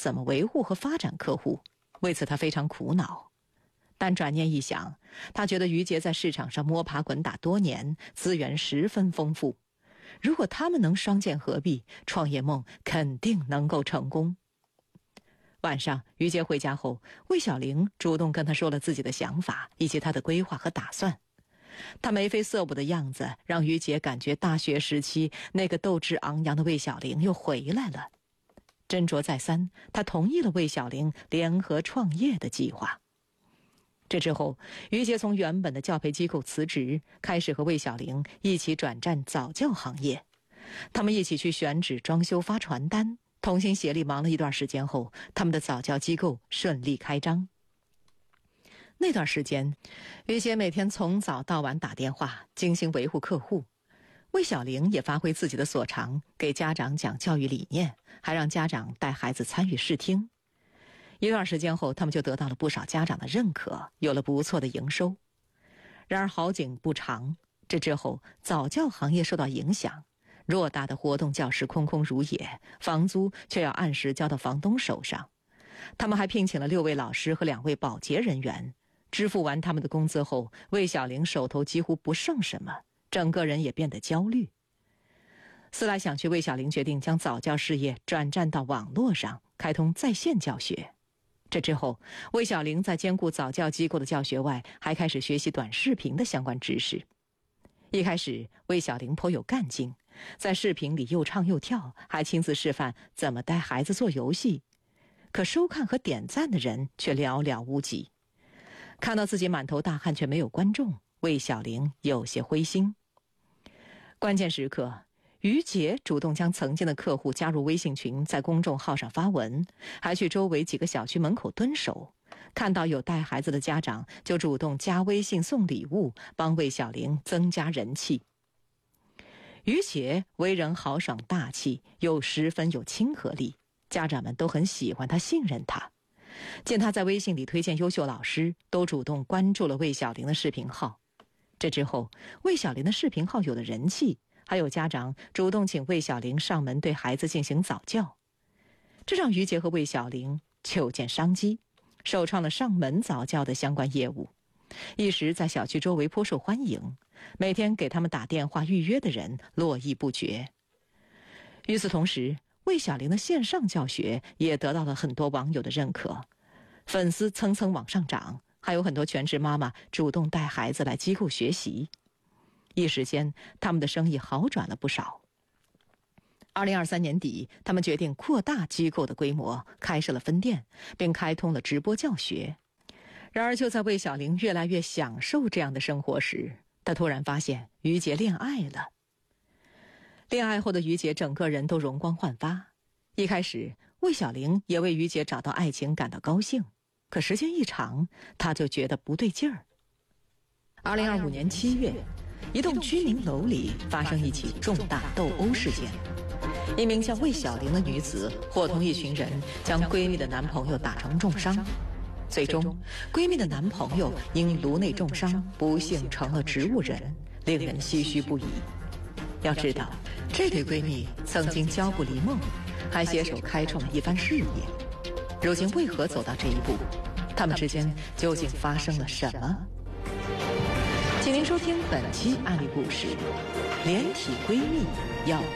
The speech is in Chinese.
怎么维护和发展客户，为此她非常苦恼。但转念一想，她觉得于杰在市场上摸爬滚打多年，资源十分丰富，如果他们能双剑合璧，创业梦肯定能够成功。晚上，于杰回家后，魏小玲主动跟他说了自己的想法以及他的规划和打算。他眉飞色舞的样子让于杰感觉大学时期那个斗志昂扬的魏小玲又回来了。斟酌再三，他同意了魏小玲联合创业的计划。这之后，于杰从原本的教培机构辞职，开始和魏小玲一起转战早教行业。他们一起去选址、装修、发传单，同心协力忙了一段时间后，他们的早教机构顺利开张。那段时间，于杰每天从早到晚打电话，精心维护客户。魏小玲也发挥自己的所长，给家长讲教育理念，还让家长带孩子参与试听。一段时间后，他们就得到了不少家长的认可，有了不错的营收。然而好景不长，这之后早教行业受到影响，偌大的活动教室空空如也，房租却要按时交到房东手上。他们还聘请了6位老师和2位保洁人员，支付完他们的工资后，魏小玲手头几乎不剩什么，整个人也变得焦虑。思来想去，魏小玲决定将早教事业转战到网络上，开通在线教学。这之后，魏小玲在兼顾早教机构的教学外，还开始学习短视频的相关知识。一开始，魏小玲颇有干劲，在视频里又唱又跳，还亲自示范怎么带孩子做游戏。可收看和点赞的人却寥寥无几。看到自己满头大汗却没有观众，魏小玲有些灰心。关键时刻，于杰主动将曾经的客户加入微信群，在公众号上发文，还去周围几个小区门口蹲守。看到有带孩子的家长，就主动加微信送礼物，帮魏小玲增加人气。于杰为人豪爽大气，又十分有亲和力，家长们都很喜欢他，信任他。见他在微信里推荐优秀老师，都主动关注了魏小玲的视频号。这之后，魏小玲的视频号有了人气，还有家长主动请魏小玲上门对孩子进行早教。这让于杰和魏小玲瞅见商机，首创了上门早教的相关业务，一时在小区周围颇受欢迎，每天给他们打电话预约的人络绎不绝。与此同时，魏小玲的线上教学也得到了很多网友的认可，粉丝蹭蹭往上涨，还有很多全职妈妈主动带孩子来机构学习。一时间，他们的生意好转了不少。2023年底，他们决定扩大机构的规模，开设了分店，并开通了直播教学。然而就在魏小玲越来越享受这样的生活时，她突然发现于杰恋爱了。恋爱后的于杰整个人都容光焕发。一开始，魏小玲也为于杰找到爱情感到高兴，可时间一长，她就觉得不对劲儿。2025年7月，一栋居民楼里发生一起重大斗殴事件。一名叫魏小玲的女子伙同一群人将闺蜜的男朋友打成重伤，最终闺蜜的男朋友因颅内重伤不幸成了植物人，令人唏嘘不已。要知道，这对闺蜜曾经交不离梦，还携手开创了一番事业。如今为何走到这一步？她们之间究竟发生了什么？请您收听本期案例故事：连体闺蜜要